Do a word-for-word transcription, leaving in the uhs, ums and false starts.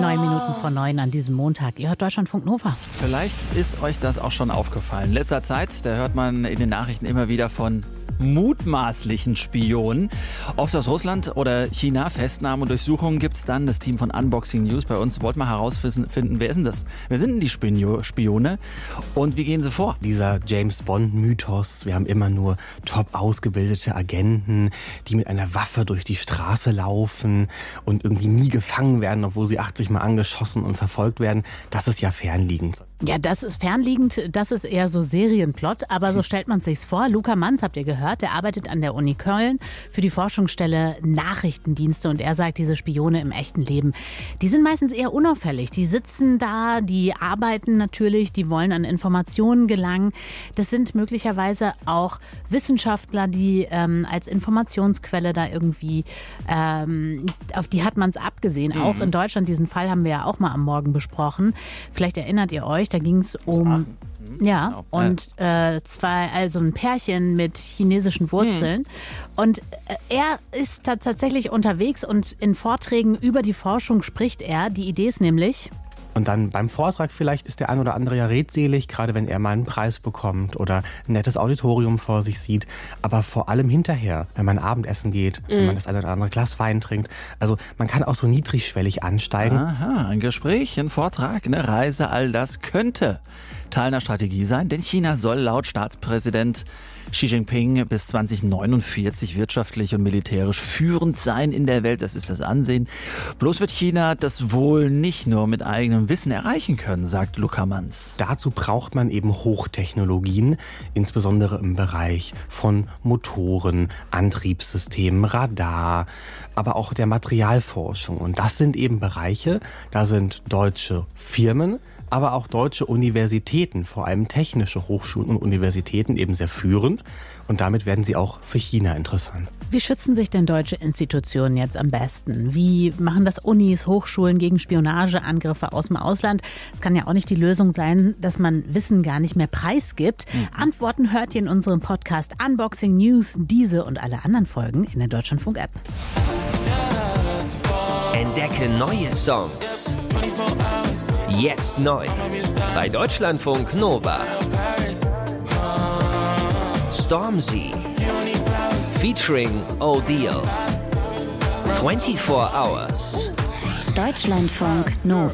Neun Minuten vor neun an diesem Montag. Ihr hört Deutschlandfunk Nova. Vielleicht ist euch das auch schon aufgefallen. In letzter Zeit, da hört man in den Nachrichten immer wieder von mutmaßlichen Spionen. Oft aus Russland oder China. Festnahmen und Durchsuchungen gibt es dann. Das Team von Unboxing News bei uns wollte mal herausfinden, wer ist denn das? Wer sind denn die Spione und wie gehen sie vor? Dieser James-Bond-Mythos, wir haben immer nur top ausgebildete Agenten, die mit einer Waffe durch die Straße laufen und irgendwie nie gefangen werden, obwohl sie achtzig Mal angeschossen und verfolgt werden. Das ist ja fernliegend. Ja, das ist fernliegend. Das ist eher so Serienplot. Aber so stellt man sich's vor. Luca Manz, habt ihr gehört, der arbeitet an der Uni Köln für die Forschungsstelle Nachrichtendienste und er sagt, diese Spione im echten Leben, die sind meistens eher unauffällig. Die sitzen da, die arbeiten natürlich, die wollen an Informationen gelangen. Das sind möglicherweise auch Wissenschaftler, die ähm, als Informationsquelle da irgendwie, ähm, auf die hat man es abgesehen. Mhm. Auch in Deutschland, diesen Fall haben wir ja auch mal am Morgen besprochen. Vielleicht erinnert ihr euch, da ging es um... Ja, genau. Und äh, zwei, also ein Pärchen mit chinesischen Wurzeln. Hm. Und äh, er ist da tatsächlich unterwegs und in Vorträgen über die Forschung spricht er. Die Idee ist nämlich... Und dann beim Vortrag vielleicht ist der ein oder andere ja redselig, gerade wenn er mal einen Preis bekommt oder ein nettes Auditorium vor sich sieht. Aber vor allem hinterher, wenn man Abendessen geht, mm. wenn man das eine oder andere Glas Wein trinkt. Also man kann auch so niedrigschwellig ansteigen. Aha, ein Gespräch, ein Vortrag, eine Reise, all das könnte Teil einer Strategie sein. Denn China soll laut Staatspräsident Xi Jinping bis zwanzig neunundvierzig wirtschaftlich und militärisch führend sein in der Welt. Das ist das Ansehen. Bloß wird China das wohl nicht nur mit eigenem Wissen erreichen können, sagt Luca Manz. Dazu braucht man eben Hochtechnologien, insbesondere im Bereich von Motoren, Antriebssystemen, Radar, aber auch der Materialforschung. Und das sind eben Bereiche, da sind deutsche Firmen, aber auch deutsche Universitäten, vor allem technische Hochschulen und Universitäten eben sehr führend. Und damit werden sie auch für China interessant. Wie schützen sich denn deutsche Institutionen jetzt am besten? Wie machen das Unis, Hochschulen gegen Spionageangriffe aus dem Ausland? Es kann ja auch nicht die Lösung sein, dass man Wissen gar nicht mehr preisgibt. Mhm. Antworten hört ihr in unserem Podcast Unboxing News. Diese und alle anderen Folgen in der Deutschlandfunk-App. Entdecke neue Songs. Jetzt neu bei Deutschlandfunk Nova. Stormzy featuring O'Deal. vierundzwanzig Hours. Deutschlandfunk Nova.